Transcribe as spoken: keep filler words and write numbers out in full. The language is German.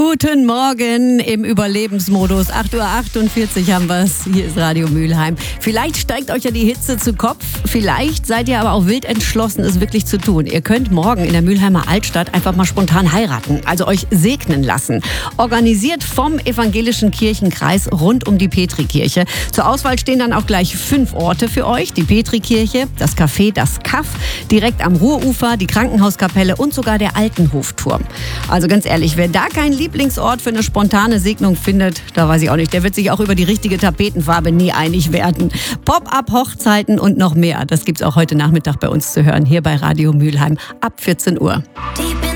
Guten Morgen im Überlebensmodus. acht Uhr achtundvierzig haben wir es. Hier ist Radio Mülheim. Vielleicht steigt euch ja die Hitze zu Kopf. Vielleicht seid ihr aber auch wild entschlossen, es wirklich zu tun. Ihr könnt morgen in der Mülheimer Altstadt einfach mal spontan heiraten, also euch segnen lassen. Organisiert vom Evangelischen Kirchenkreis rund um die Petrikirche. Zur Auswahl stehen dann auch gleich fünf Orte für euch. Die Petrikirche, das Café, das Kaff, direkt am Ruhrufer, die Krankenhauskapelle und sogar der Altenhofturm. Also ganz ehrlich, wer da keinen Lieblingsort für eine spontane Segnung findet, da weiß ich auch nicht. Der wird sich auch über die richtige Tapetenfarbe nie einig werden. Pop-up, Hochzeiten und noch mehr. Das gibt's auch heute Nachmittag bei uns zu hören, hier bei Radio Mülheim ab vierzehn Uhr.